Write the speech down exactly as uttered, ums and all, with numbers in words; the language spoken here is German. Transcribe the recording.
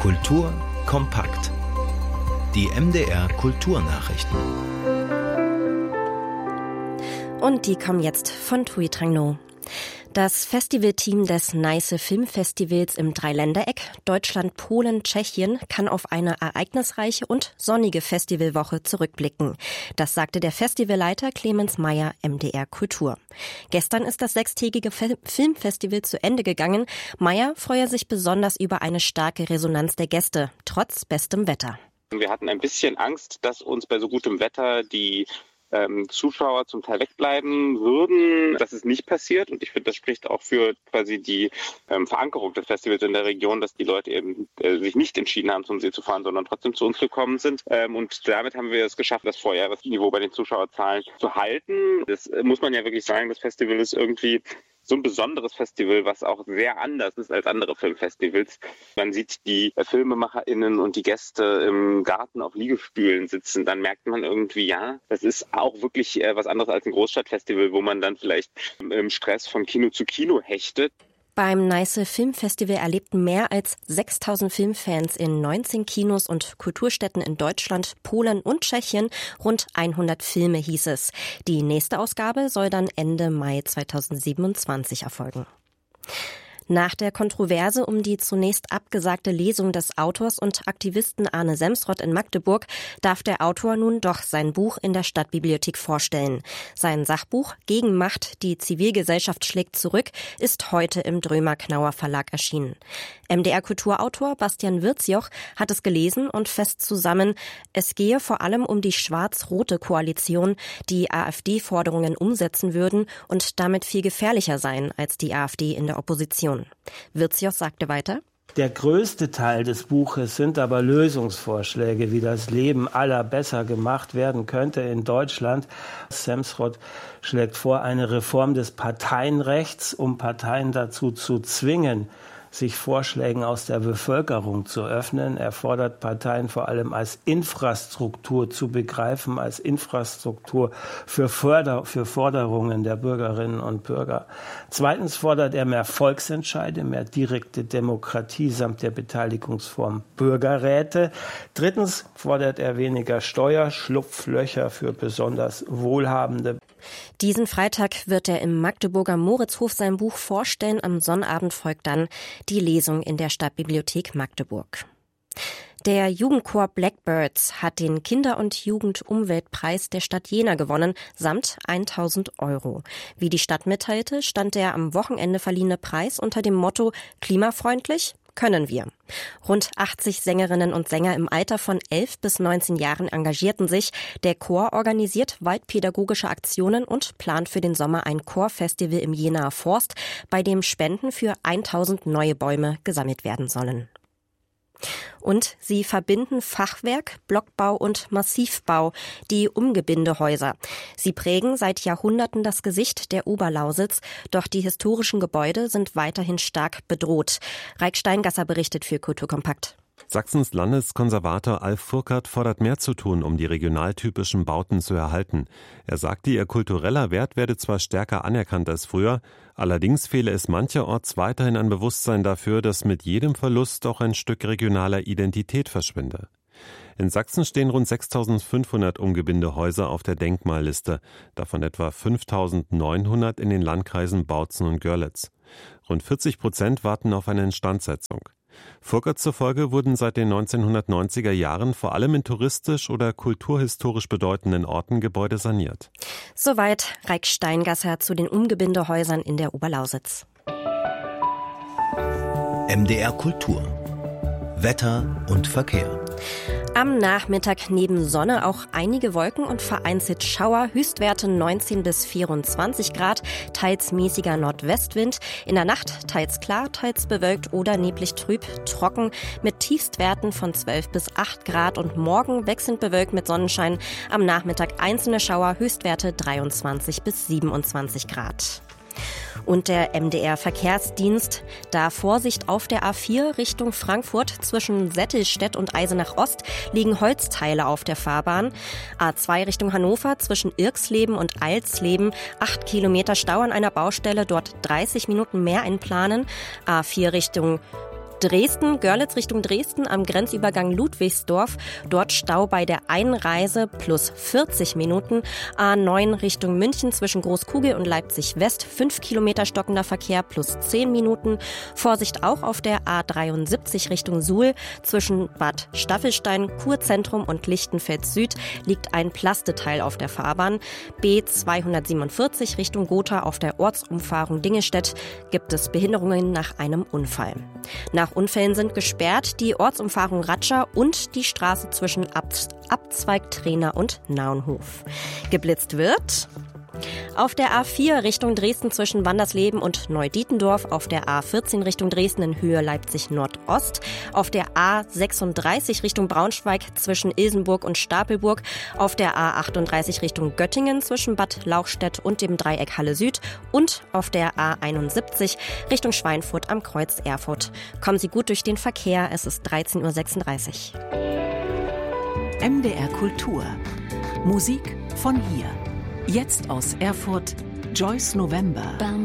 Kultur kompakt. Die M D R Kulturnachrichten. Und die kommen jetzt von Thuy Trang No. Das Festivalteam des Neiße Filmfestivals im Dreiländereck, Deutschland, Polen, Tschechien, kann auf eine ereignisreiche und sonnige Festivalwoche zurückblicken. Das sagte der Festivalleiter Clemens Meyer, M D R Kultur. Gestern ist das sechstägige Fe- Filmfestival zu Ende gegangen. Meyer freue sich besonders über eine starke Resonanz der Gäste, trotz bestem Wetter. Wir hatten ein bisschen Angst, dass uns bei so gutem Wetter die Ähm, Zuschauer zum Teil wegbleiben würden. Das ist nicht passiert und ich finde, das spricht auch für quasi die ähm, Verankerung des Festivals in der Region, dass die Leute eben äh, sich nicht entschieden haben, zum See zu fahren, sondern trotzdem zu uns gekommen sind. Ähm, und damit haben wir es geschafft, das Vorjahresniveau bei den Zuschauerzahlen zu halten. Das äh, muss man ja wirklich sagen, das Festival ist irgendwie so ein besonderes Festival, was auch sehr anders ist als andere Filmfestivals. Man sieht die FilmemacherInnen und die Gäste im Garten auf Liegestühlen sitzen. Dann merkt man irgendwie, ja, das ist auch wirklich äh, was anderes als ein Großstadtfestival, wo man dann vielleicht im Stress von Kino zu Kino hechtet. Beim Neiße Filmfestival erlebten mehr als sechstausend Filmfans in neunzehn Kinos und Kulturstätten in Deutschland, Polen und Tschechien rund hundert Filme, hieß es. Die nächste Ausgabe soll dann Ende Mai zweitausendsiebenundzwanzig erfolgen. Nach der Kontroverse um die zunächst abgesagte Lesung des Autors und Aktivisten Arne Semsrott in Magdeburg darf der Autor nun doch sein Buch in der Stadtbibliothek vorstellen. Sein Sachbuch Gegenmacht, die Zivilgesellschaft schlägt zurück, ist heute im Drömer-Knauer Verlag erschienen. M D R-Kulturautor Bastian Wirzjoch hat es gelesen und fasst zusammen, es gehe vor allem um die schwarz-rote Koalition, die AfD-Forderungen umsetzen würden und damit viel gefährlicher seien als die AfD in der Opposition. Wirzjoch sagte weiter: Der größte Teil des Buches sind aber Lösungsvorschläge, wie das Leben aller besser gemacht werden könnte in Deutschland. Semsrott schlägt vor eine Reform des Parteienrechts, um Parteien dazu zu zwingen, sich Vorschlägen aus der Bevölkerung zu öffnen. Er fordert Parteien vor allem als Infrastruktur zu begreifen, als Infrastruktur für, Förder, für Forderungen der Bürgerinnen und Bürger. Zweitens fordert er mehr Volksentscheide, mehr direkte Demokratie samt der Beteiligungsform Bürgerräte. Drittens fordert er weniger Steuerschlupflöcher für besonders Wohlhabende. Diesen Freitag wird er im Magdeburger Moritzhof sein Buch vorstellen. Am Sonnabend folgt dann die Lesung in der Stadtbibliothek Magdeburg. Der Jugendchor Blackbirds hat den Kinder- und Jugendumweltpreis der Stadt Jena gewonnen, samt tausend Euro. Wie die Stadt mitteilte, stand der am Wochenende verliehene Preis unter dem Motto Klimafreundlich können wir. Rund achtzig Sängerinnen und Sänger im Alter von elf bis neunzehn Jahren engagierten sich. Der Chor organisiert waldpädagogische Aktionen und plant für den Sommer ein Chorfestival im Jenaer Forst, bei dem Spenden für tausend neue Bäume gesammelt werden sollen. Und sie verbinden Fachwerk, Blockbau und Massivbau, die Umgebindehäuser. Sie prägen seit Jahrhunderten das Gesicht der Oberlausitz, doch die historischen Gebäude sind weiterhin stark bedroht. Raik Steingasser berichtet für Kulturkompakt. Sachsens Landeskonservator Alf Furkert fordert mehr zu tun, um die regionaltypischen Bauten zu erhalten. Er sagte, ihr kultureller Wert werde zwar stärker anerkannt als früher, allerdings fehle es mancherorts weiterhin an Bewusstsein dafür, dass mit jedem Verlust auch ein Stück regionaler Identität verschwinde. In Sachsen stehen rund sechstausendfünfhundert Umgebindehäuser auf der Denkmalliste, davon etwa fünftausendneunhundert in den Landkreisen Bautzen und Görlitz. Rund vierzig Prozent warten auf eine Instandsetzung. Furkert zufolge wurden seit den neunzehnhundertneunziger Jahren vor allem in touristisch oder kulturhistorisch bedeutenden Orten Gebäude saniert. Soweit Raik Steingasser zu den Umgebindehäusern in der Oberlausitz. M D R Kultur. Wetter und Verkehr. Am Nachmittag neben Sonne auch einige Wolken und vereinzelt Schauer, Höchstwerte neunzehn bis vierundzwanzig Grad, teils mäßiger Nordwestwind. In der Nacht teils klar, teils bewölkt oder neblig trüb, trocken mit Tiefstwerten von zwölf bis acht Grad und morgen wechselnd bewölkt mit Sonnenschein. Am Nachmittag einzelne Schauer, Höchstwerte dreiundzwanzig bis siebenundzwanzig Grad. Und der M D R-Verkehrsdienst, da Vorsicht auf der A vier Richtung Frankfurt zwischen Settelstedt und Eisenach Ost liegen Holzteile auf der Fahrbahn. A zwei Richtung Hannover zwischen Irxleben und Alsleben, acht Kilometer Stau an einer Baustelle, dort dreißig Minuten mehr einplanen. A vier Richtung Dresden, Görlitz Richtung Dresden am Grenzübergang Ludwigsdorf. Dort Stau bei der Einreise plus vierzig Minuten. A neun Richtung München zwischen Großkugel und Leipzig West. fünf Kilometer stockender Verkehr plus zehn Minuten. Vorsicht auch auf der A dreiundsiebzig Richtung Suhl. Zwischen Bad Staffelstein, Kurzentrum und Lichtenfeld Süd liegt ein Plasteteil auf der Fahrbahn. B zweihundertsiebenundvierzig Richtung Gotha auf der Ortsumfahrung Dingestedt gibt es Behinderungen nach einem Unfall. Nach Unfällen sind gesperrt die Ortsumfahrung Ratscha und die Straße zwischen Ab- Abzweig Trehna und Naunhof. Geblitzt wird auf der A vier Richtung Dresden zwischen Wandersleben und Neudietendorf, auf der A vierzehn Richtung Dresden in Höhe Leipzig Nordost, auf der A sechsunddreißig Richtung Braunschweig zwischen Ilsenburg und Stapelburg, auf der A achtunddreißig Richtung Göttingen zwischen Bad Lauchstädt und dem Dreieck Halle Süd und auf der A einundsiebzig Richtung Schweinfurt am Kreuz Erfurt. Kommen Sie gut durch den Verkehr, es ist dreizehn Uhr sechsunddreißig. M D R Kultur. Musik von hier. Jetzt aus Erfurt, Joyce November.